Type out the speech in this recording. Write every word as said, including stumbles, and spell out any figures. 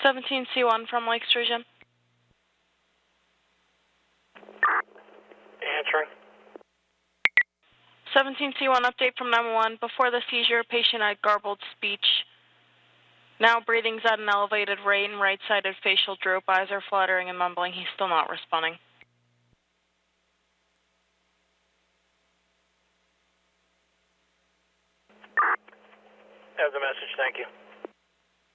seventeen C one from Lake Sturgeon. Answering. seventeen C one update from nine one one. Before the seizure, patient had garbled speech. Now breathing's at an elevated rate and right-sided facial droop. Eyes are fluttering and mumbling. He's still not responding. Have the message. Thank you.